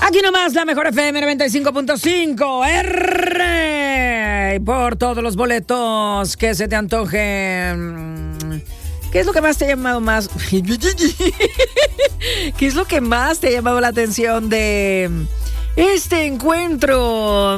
Aquí nomás la mejor FM 95.5 R. Por todos los boletos que se te antojen. ¿Qué es lo que más te ha llamado más? ¿Qué es lo que más te ha llamado la atención de este encuentro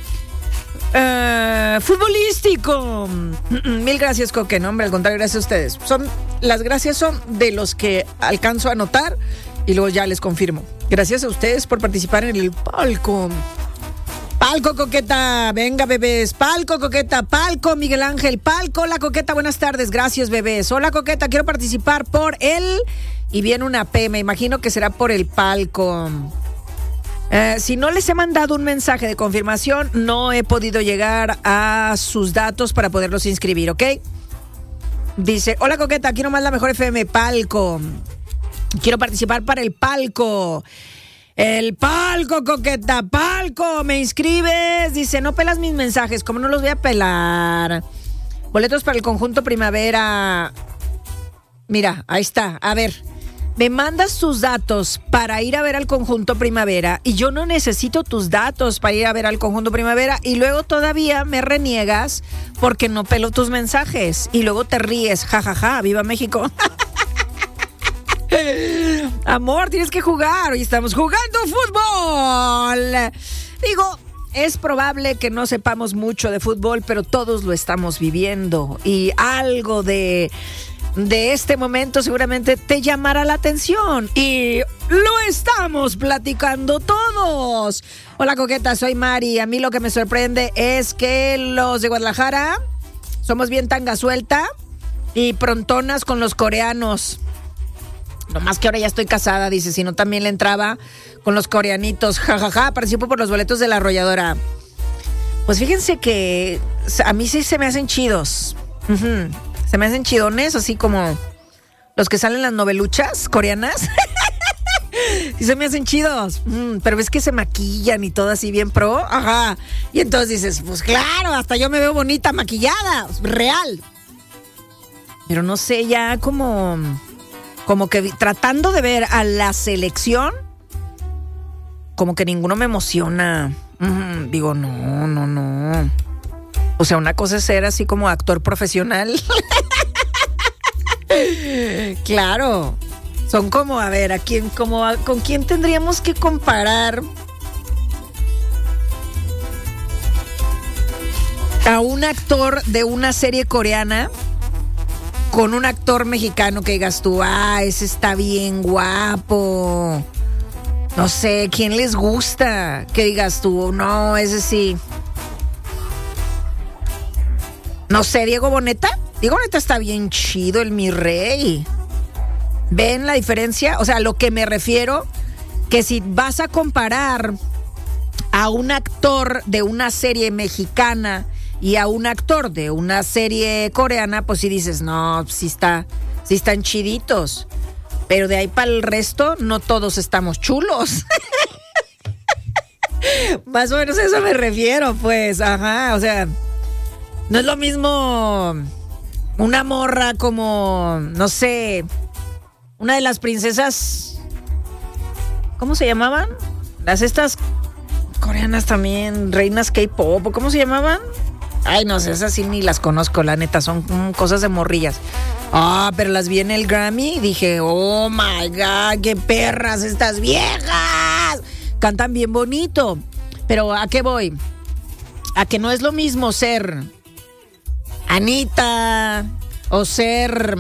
futbolístico? Mil gracias, Coque. No, hombre, al contrario, gracias a ustedes. Las gracias son de los que alcanzo a anotar y luego ya les confirmo. Gracias a ustedes por participar en el palco. Palco, Coqueta. Venga, bebés. Palco, Coqueta. Palco, Miguel Ángel. Palco, la Coqueta. Buenas tardes. Gracias, bebés. Hola, Coqueta. Quiero participar por él. Y viene una P. Me imagino que será por el palco. Si no les he mandado un mensaje de confirmación, no he podido llegar a sus datos para poderlos inscribir, ¿ok? Dice, hola, Coqueta. Aquí nomás la mejor FM. Palco. Quiero participar para el palco. El palco, Coqueta, palco, ¿me inscribes? Dice, no pelas mis mensajes, ¿cómo no los voy a pelar? Boletos para el conjunto primavera. Mira, ahí está, a ver, me mandas tus datos para ir a ver al conjunto primavera y yo no necesito tus datos para ir a ver al conjunto primavera y luego todavía me reniegas porque no pelo tus mensajes y luego te ríes, jajaja, viva México. Amor, tienes que jugar. Hoy estamos jugando fútbol. Digo, es probable que no sepamos mucho de fútbol, pero todos lo estamos viviendo. Y algo de este momento seguramente te llamará la atención. Y lo estamos platicando todos. Hola, Coqueta, soy Mari. A mí lo que me sorprende es que los de Guadalajara somos bien tanga suelta y prontonas con los coreanos. No más que ahora ya estoy casada, dice, si no también le entraba con los coreanitos. Jajaja, participo por los boletos de la arrolladora. Pues fíjense que a mí sí se me hacen chidos. Se me hacen chidones, así como los que salen en las noveluchas coreanas. Sí se me hacen chidos. Pero ves que se maquillan y todo así bien pro. Ajá. Y entonces dices, pues claro, hasta yo me veo bonita maquillada. Real. Pero no sé, ya como que tratando de ver a la selección, como que ninguno me emociona. Digo, no. O sea, una cosa es ser así como actor profesional. Claro. Son como, a ver, ¿con quién tendríamos que comparar a un actor de una serie coreana con un actor mexicano que digas tú, ese está bien guapo? No sé, ¿quién les gusta? Que digas tú, no, ese sí. No sé, Diego Boneta. Diego Boneta está bien chido, el mi rey. ¿Ven la diferencia? O sea, a lo que me refiero, que si vas a comparar a un actor de una serie mexicana y a un actor de una serie coreana, pues sí dices, no, sí están chiditos. Pero de ahí para el resto, no todos estamos chulos. Más o menos a eso me refiero, pues, ajá, o sea, no es lo mismo una morra como, no sé, una de las princesas, ¿cómo se llamaban? Estas coreanas también, reinas K-pop, ¿cómo se llamaban? Ay, no sé, esas sí ni las conozco, la neta, son cosas de morrillas. Pero las vi en el Grammy y dije, oh my God, qué perras estas viejas. Cantan bien bonito. Pero ¿a qué voy? A que no es lo mismo ser Anita o ser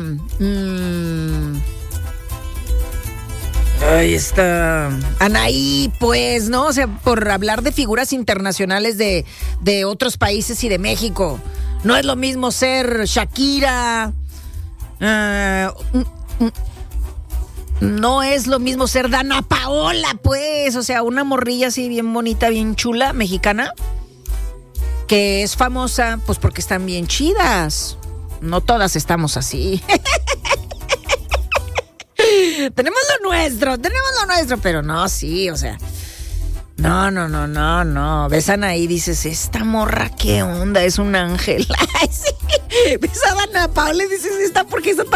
ahí está Anaí, pues, ¿no? O sea, por hablar de figuras internacionales de otros países y de México. No es lo mismo ser Shakira. No es lo mismo ser Dana Paola, pues. O sea, una morrilla así bien bonita, bien chula, mexicana, que es famosa, pues porque están bien chidas. No todas estamos así. Tenemos lo nuestro, pero no, sí, o sea, no. Ves a Anaí y dices, esta morra, ¿qué onda? Es un ángel. Ay, sí. Ves a Dana Paola y dices, esta, ¿por qué está tan